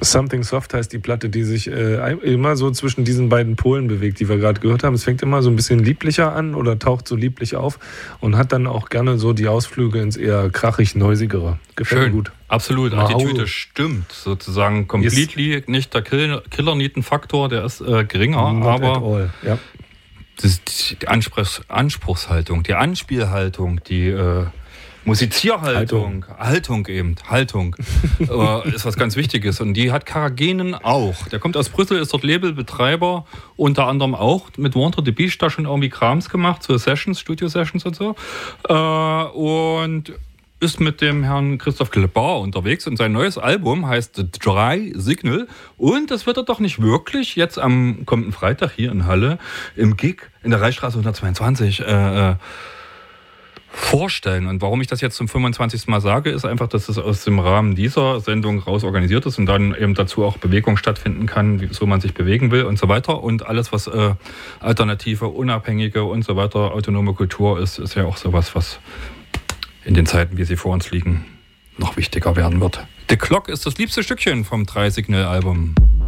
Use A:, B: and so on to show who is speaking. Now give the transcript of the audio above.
A: Something Soft heißt die Platte, die sich immer so zwischen diesen beiden Polen bewegt, die wir gerade gehört haben. Es fängt immer so ein bisschen lieblicher an oder taucht so lieblich auf und hat dann auch gerne so die Ausflüge ins eher krachig-neusigere. Gefällt mir gut.
B: Absolut, Attitüde stimmt sozusagen completely. Nicht der Killer-Nieten-Faktor, der ist geringer,
A: Not
B: aber
A: at all. Ja.
B: das ist die Anspruchshaltung, die Anspielhaltung, die Musizierhaltung, Haltung ist was ganz Wichtiges. Und die hat Karagenen auch. Der kommt aus Brüssel, ist dort Labelbetreiber, unter anderem auch mit Wander the Beach da schon irgendwie Krams gemacht, so Sessions, Studio-Sessions und so. Und ist mit dem Herrn Christoph Klebar unterwegs und sein neues Album heißt The Dry Signal und das wird er doch nicht wirklich jetzt am kommenden Freitag hier in Halle im Gig in der Reichsstraße 122 vorstellen. Und warum ich das jetzt zum 25. Mal sage, ist einfach, dass es aus dem Rahmen dieser Sendung raus organisiert ist und dann eben dazu auch Bewegung stattfinden kann, so man sich bewegen will und so weiter. Und alles, was alternative, unabhängige und so weiter, autonome Kultur ist ja auch sowas, was in den Zeiten, wie sie vor uns liegen, noch wichtiger werden wird. The Clock ist das liebste Stückchen vom 3-Signal-Album.